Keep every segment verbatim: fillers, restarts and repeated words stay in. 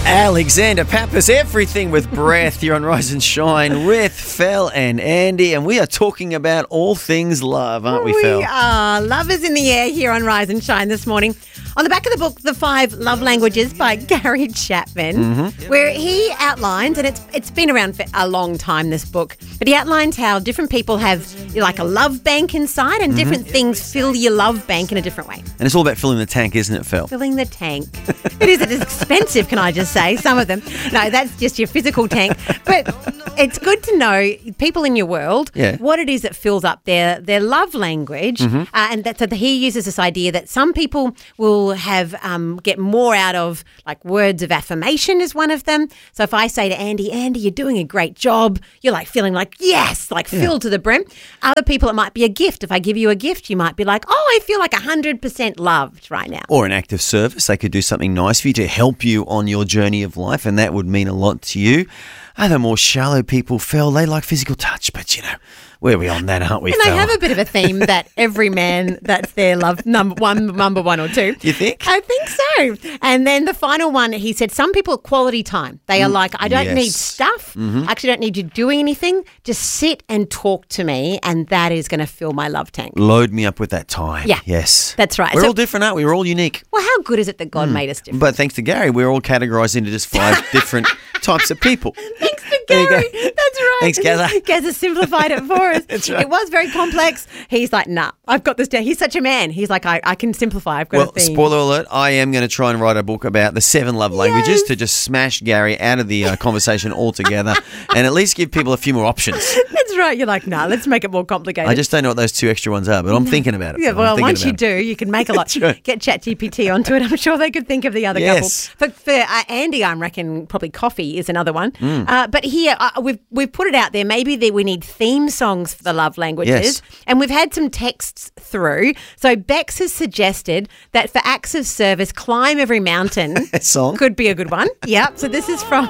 Alexander Pappas, everything with breath. You're on Rise and Shine with Fel and Andy, and we are talking about all things love, aren't we, Fel? We are. Love is in the air here on Rise and Shine this morning. On the back of the book, The Five Love Languages by Gary Chapman, mm-hmm. where he outlines, and it's it's been around for a long time, this book, but he outlines how different people have like a love bank inside and mm-hmm. different things fill your love bank in a different way. And it's all about filling the tank, isn't it, Fel? Filling the tank. It is. It's expensive, can I just say, some of them. No, that's just your physical tank. But it's good to know, people in your world, yeah. what it is that fills up their, their love language. Mm-hmm. Uh, and that, so he uses this idea that some people will have um, get more out of, like, words of affirmation is one of them. So if I say to Andy, Andy, you're doing a great job, you're like feeling like, yes, like yeah. filled to the brim. Other people, it might be a gift. If I give you a gift, you might be like, oh, I feel like one hundred percent loved right now. Or an act of service. They could do something nice for you to help you on your journey of life, and that would mean a lot to you. Other more shallow people, Fel, they like physical touch, but, you know, where are we on that, aren't we, And Fel? they have a bit of a theme that every man, that's their love, number one, number one or two. You think? I think so. And then the final one, he said, some people, quality time. They are like, I don't yes. need stuff. Mm-hmm. I actually don't need you doing anything. Just sit and talk to me, and that is going to fill my love tank. Load me up with that time. Yeah. Yes. That's right. We're So- all different, aren't we? We're all unique. Well, how good is it that God mm. made us different? But thanks to Gary, we're all categorised into just five different types of people. Thanks to There you Gary. go. That's right. Thanks, Gazza. Gazza simplified it for us. That's right. It was very complex. He's like, nah, I've got this down. He's such a man. He's like, I, I can simplify. I've got Well, a theme. spoiler alert, I am going to try and write a book about the seven love languages Yes. to just smash Gary out of the uh, conversation altogether and at least give people a few more options. That's right. You're like, nah, let's make it more complicated. I just don't know what those two extra ones are, but I'm thinking about it. Yeah, Phil. I'm well, thinking once about you it. do, you can make a lot. Right. Get ChatGPT onto it. I'm sure they could think of the other Yes. couple. For, for uh, Andy, I reckon probably coffee is another one. Mm. Uh, but here, uh, we've we've put it out there. Maybe that we need theme songs for the love languages. Yes. And we've had some texts through. So Bex has suggested that for acts of service, Climb Every Mountain Song. could be a good one. Yep. So this is from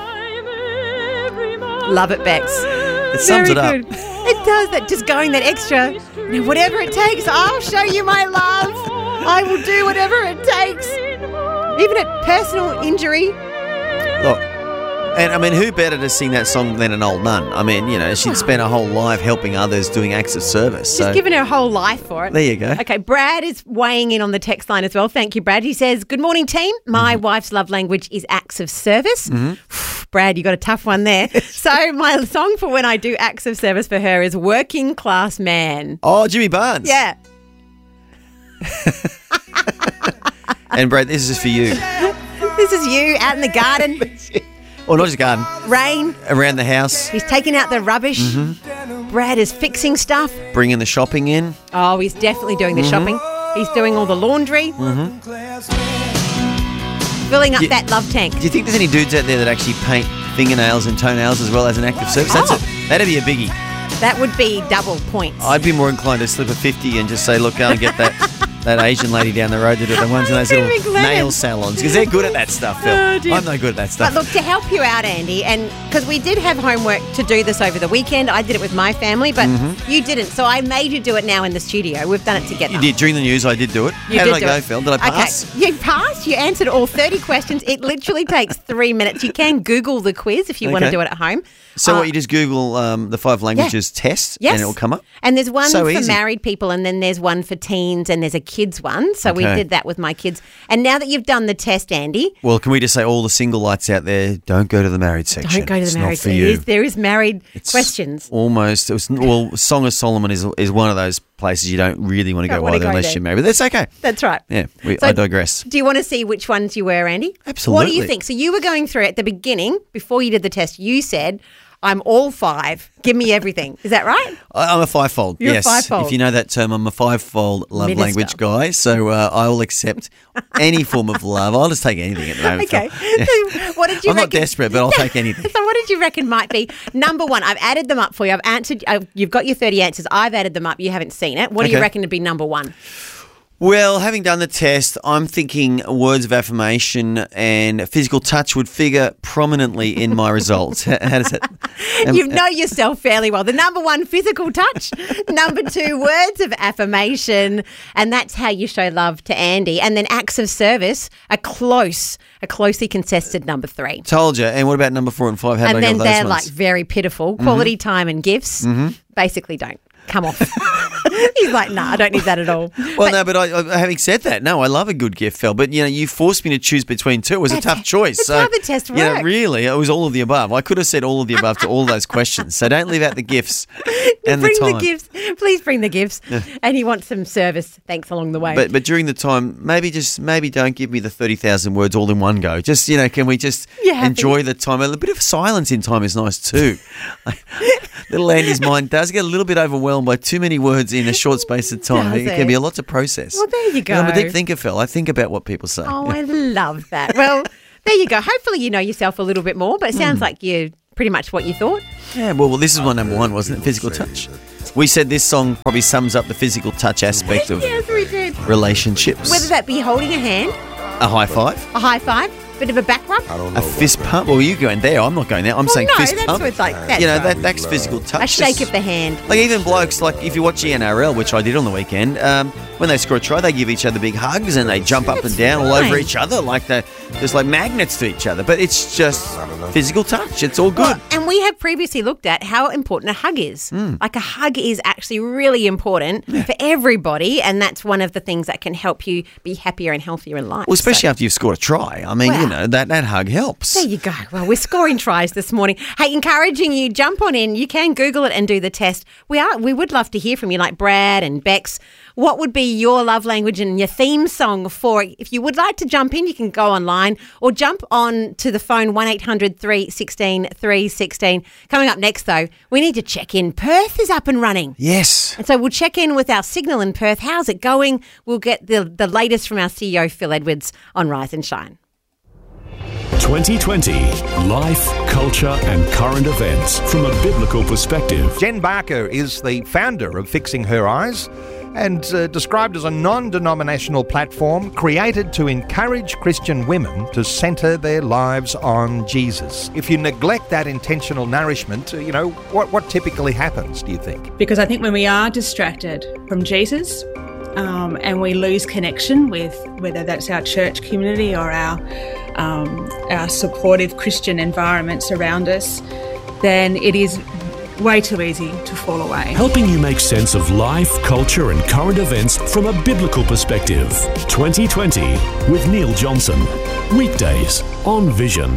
Love It, Bex. It sums Very it up. good. It does that. Just going that extra, you know, whatever it takes, I'll show you my love. I will do whatever it takes, even at personal injury. Look, and I mean, who better to sing that song than an old nun? I mean, you know, she'd spent her whole life helping others, doing acts of service. She's So given her whole life for it. there you go. Okay, Brad is weighing in on the text line as well. Thank you, Brad. He says, good morning, team. My Mm-hmm. wife's love language is acts of service. Mm-hmm. Brad, you got a tough one there. So my song for when I do acts of service for her is Working Class Man. Oh, Jimmy Barnes. Yeah. And Brad, this is for you. This is you out in the garden, Or not just garden, rain. around the house, He's taking out the rubbish. Mm-hmm. Brad is fixing stuff. bringing the shopping in. Oh, he's definitely doing the Mm-hmm. shopping. He's doing all the laundry. Filling up You- that love tank. Do you think there's any dudes out there that actually paint fingernails and toenails as well as an act of service? That's Oh. it. That'd be a biggie. That would be double points. I'd be more inclined to slip a fifty and just say, look, go and get that that Asian lady down the road to do the ones in those Gonna little be glad. nail salons because they're good at that stuff, Phil. Oh, dear. I'm no good at that stuff. But look, to help you out, Andy, and because we did have homework to do this over the weekend, I did it with my family, but you didn't. So I made you do it now in the studio. We've done it together. You did. During the news, I did do it. You How did did I do go, it. Phil? Did I pass? Okay, you passed. You answered all thirty questions. It literally takes three minutes. You can Google the quiz if you want to Okay. do it at home. So Uh, what, you just Google um, the five languages test Yes. and it'll come up? And there's one So for easy. married people and then there's one for teens and there's a kids one. So we Okay. did that with my kids. And now that you've done the test, Andy, Well, can we just say all the single lights out there, don't go to the married section. don't go to It's the not married for there you. is, there is married It's questions. Almost. It was, well, Song of Solomon is is one of those places you don't really want to Don't go wanna either go unless there. you're married. But that's okay. That's right. Yeah, we, So- I digress. Do you want to see which ones you were, Andy? What do Absolutely. you think? So you were going through at the beginning, before you did the test, you said, I'm all five. Give me everything. Is that right? I- I'm a fivefold. You're a yes. fivefold. If you know that term, I'm a fivefold love Minister. language guy. So uh, I will accept any form of love. I'll just take anything at the moment. Okay. Phil. Yeah. So what did you I'm not reckon- desperate, but I'll take anything. So what did you reckon might be number one? I've added them up for you. I've answered. I've, you've got your thirty answers. I've added them up. You haven't seen it. What do you Okay. reckon would be number one? Well, having done the test, I'm thinking words of affirmation and physical touch would figure prominently in my results. How does that? Um, You know yourself fairly well. The number one, physical touch. Number two, words of affirmation. And that's how you show love to Andy. And then acts of service, a close, a closely contested number three. Told you. And what about number four and five? How And do I then go with they're those like ones? very pitiful. Quality time and gifts. Basically don't. Come off. He's like, nah, I don't need that at all. Well, no, but I, I, having said that, no, I love a good gift, Phil. But, you know, you forced me to choose between two. It was a That's- tough choice. that's so, how the test you know, works. really, it was all of the above. I could have said all of the above to all those questions. So don't leave out the gifts and bring the the, time. gifts. Please bring the gifts. And he wants some service. Thanks along the way. But but during the time, maybe just maybe don't give me the thirty thousand words all in one go. Just, you know, can we just You're happy. enjoy the time? A bit of silence in time is nice too. Little Andy's mind does get a little bit overwhelmed by too many words in a short space of time. Does It it? can be a lot to process. Well, there you go. I'm a deep thinker, Phil. I think about what people say. Oh, I love that. Well, there you go. Hopefully you know yourself a little bit more, but it sounds like you pretty much what you thought. Yeah, well, well, this is my number one, wasn't it? Physical touch. We said this song probably sums up the physical touch aspect of Yes, we did. relationships. Whether that be holding a hand, A high five, a high five, bit of a back rub, a fist pump. Well, you're going there. I'm not going there. I'm well, saying no, fist that's pump. what's like. That's You know, right. that, that's physical touch. a shake Just- of the hand. Like even blokes, like if you watch the N R L, which I did on the weekend, um, when they score a try, they give each other big hugs and they jump up That's and down all over fine. each other like they're just like magnets to each other. But it's just physical touch. It's all good. Well, and we have previously looked at how important a hug is. Hmm. Like a hug is actually really important for everybody, and that's one of the things that can help you be happier and healthier in life. Well, especially So- after you've scored a try. I mean, Wow. you know, that, that hug helps. There you go. Well, we're scoring tries this morning. Hey, encouraging you, jump on in. You can Google it and do the test. We are. We would love to hear from you, like Brad and Bex. What would be your love language and your theme song for it? If you would like to jump in, you can go online or jump on to the phone one eight hundred three one six three one six. Coming up next, though, we need to check in. Perth is up and running. Yes. And so we'll check in with our signal in Perth. How's it going? We'll get the, the latest from our C E O, Phil Edwards, on Rise and Shine. twenty twenty Life, Culture and Current Events from a Biblical Perspective. Jen Barker is the founder of Fixing Her Eyes and uh, described as a non-denominational platform created to encourage Christian women to centre their lives on Jesus. If you neglect that intentional nourishment, uh, you know, what, what typically happens, do you think? Because I think when we are distracted from Jesus um, and we lose connection with whether that's our church community or our um, our supportive Christian environments around us, then it is way too easy to fall away. Helping you make sense of life, culture and current events from a biblical perspective. twenty twenty with Neil Johnson. Weekdays on Vision.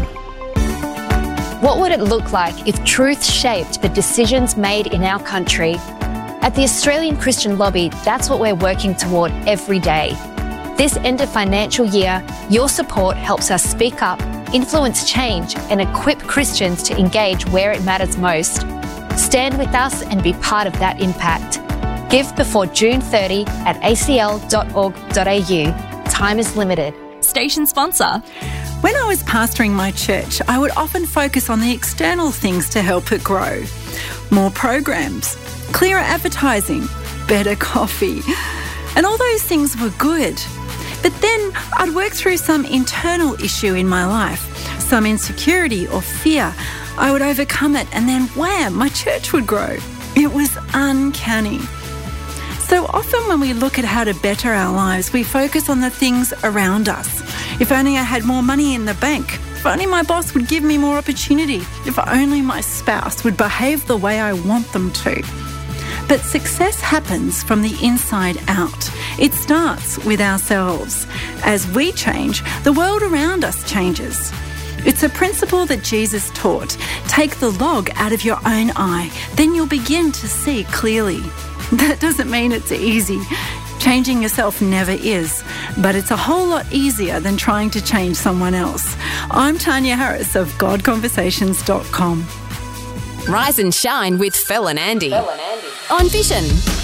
What would it look like if truth shaped the decisions made in our country? At the Australian Christian Lobby, that's what we're working toward every day. This end of financial year, your support helps us speak up, influence change, and equip Christians to engage where it matters most. Stand with us and be part of that impact. Give before June thirtieth at a c l dot org dot a u. Time is limited. Station sponsor. When I was pastoring my church, I would often focus on the external things to help it grow. More programs, clearer advertising, better coffee. And all those things were good. But then I'd work through some internal issue in my life, some insecurity or fear. I would overcome it and then wham, my church would grow. It was uncanny. So often when we look at how to better our lives, we focus on the things around us. If only I had more money in the bank. If only my boss would give me more opportunity. If only my spouse would behave the way I want them to. But success happens from the inside out. It starts with ourselves. As we change, the world around us changes. It's a principle that Jesus taught. Take the log out of your own eye, then you'll begin to see clearly. That doesn't mean it's easy. Changing yourself never is, but it's a whole lot easier than trying to change someone else. I'm Tanya Harris of god conversations dot com. Rise and Shine with Phil and Andy. Phil and Andy. On Vision.